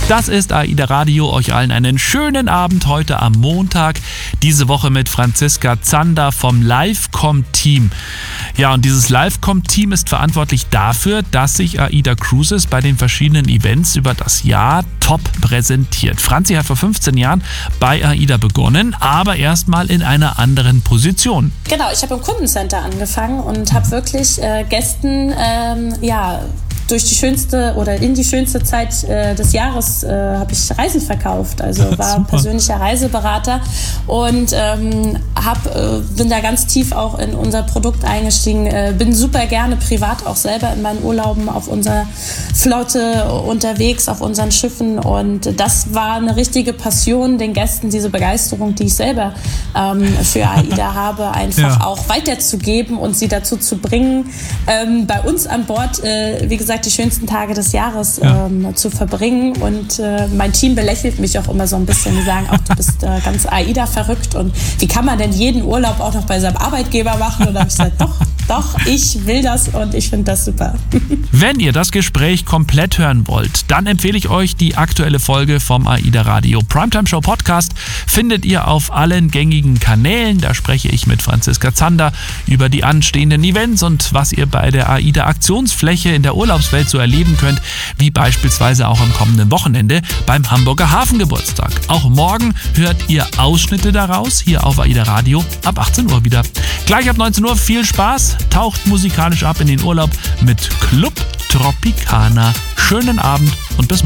Das ist AIDA Radio. Euch allen einen schönen Abend heute am Montag. Diese Woche mit Franziska Zander vom Livecom-Team. Ja, und dieses Livecom-Team ist verantwortlich dafür, dass sich AIDA Cruises bei den verschiedenen Events über das Jahr top präsentiert. Franzi hat vor 15 Jahren bei AIDA begonnen, aber erstmal in einer anderen Position. Genau, ich habe im Kundencenter angefangen und habe wirklich Gästen, durch die schönste oder in die schönste Zeit des Jahres habe ich Reisen verkauft. Also war persönlicher Reiseberater und bin da ganz tief auch in unser Produkt eingestiegen. Bin super gerne privat auch selber in meinen Urlauben auf unserer Flotte unterwegs, auf unseren Schiffen. Und das war eine richtige Passion, den Gästen diese Begeisterung, die ich selber für AIDA habe, einfach auch weiterzugeben und sie dazu zu bringen, bei uns an Bord, wie gesagt, die schönsten Tage des Jahres zu verbringen. Und mein Team belächelt mich auch immer so ein bisschen. Die sagen auch, du bist ganz AIDA verrückt und wie kann man denn jeden Urlaub auch noch bei seinem Arbeitgeber machen? Und da habe ich gesagt, doch, ich will das und ich finde das super. Wenn ihr das Gespräch komplett hören wollt, dann empfehle ich euch die aktuelle Folge vom AIDA Radio Primetime Show Podcast. Findet ihr auf allen gängigen Kanälen. Da spreche ich mit Franziska Zander über die anstehenden Events und was ihr bei der AIDA Aktionsfläche in der Urlaubswelt so erleben könnt, wie beispielsweise auch am kommenden Wochenende beim Hamburger Hafengeburtstag. Auch morgen hört ihr Ausschnitte daraus hier auf AIDA Radio ab 18 Uhr wieder. Gleich ab 19 Uhr viel Spaß, taucht musikalisch ab in den Urlaub mit Club Tropicana. Schönen Abend und bis morgen.